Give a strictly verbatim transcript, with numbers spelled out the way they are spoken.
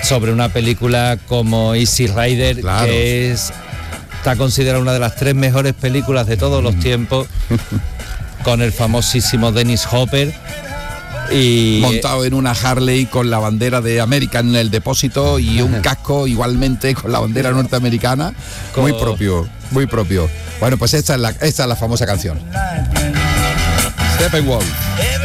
sobre una película como Easy Rider, claro, que es está considerada una de las tres mejores películas de todos los tiempos, con el famosísimo Dennis Hopper. Y montado en una Harley con la bandera de América en el depósito y un casco igualmente con la bandera norteamericana, con... muy propio, muy propio. Bueno, pues esta es la, esta es la famosa canción. Steppenwolf.